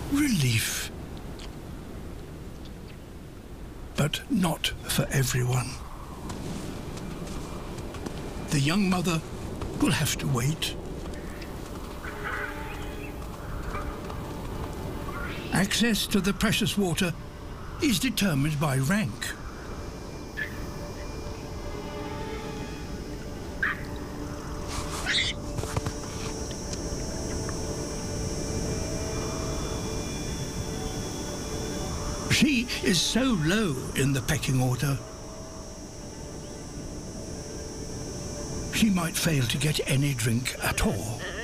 relief. But not for everyone. The young mother will have to wait. Access to the precious water is determined by rank. She is so low in the pecking order, she might fail to get any drink at all.